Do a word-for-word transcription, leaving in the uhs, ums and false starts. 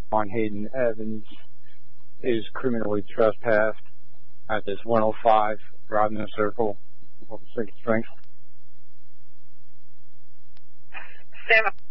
on Hayden Evans is criminally trespassed at this one oh five driving in a circle of Second Strength. Stand